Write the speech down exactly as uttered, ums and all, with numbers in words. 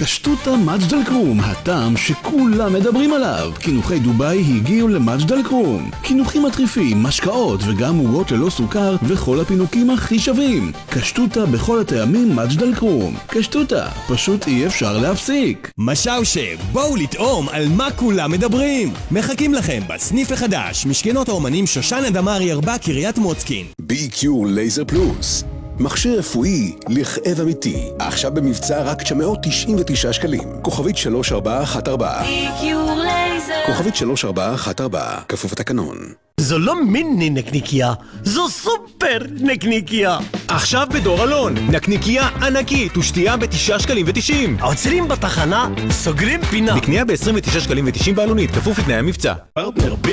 קשטוטה מג'דל כרום, הטעם שכולם מדברים עליו. קינוחי דוביי הגיעו למג'דל כרום. קינוחים מטריפים, משקאות וגם עוגות ללא סוכר וכל הפינוקים הכי שווים. קשטוטה בכל הטעמים מג'דל כרום. קשטוטה, פשוט אי אפשר להפסיק. משאושה, בואו לטעום על מה כולם מדברים. מחכים לכם בסניף החדש, משכנות האומנים שושנה דמארי ארבע קריית מוצקין. בי קיו לייזר פלוס, מכשיר רפואי לכאב אמיתי, עכשיו במבצע רק תשע מאות תשעים ותשעה שקלים. כוכבית שלוש ארבע אחת ארבע. בי קיו לייזר. כוכבית שלוש ארבע אחת ארבע, כפוף לתקנון. זו לא מיני נקניקיה, זו סופר נקניקיה. עכשיו בדור אלון, נקניקיה ענקית ושתייה בתשעה שקלים ותשעים. עוצרים בתחנה, סוגרים פינה. לקנייה ב-עשרים ותשעה שקלים ותשעים בעלונית, כפוף לתנאי המבצע. פרטנר בי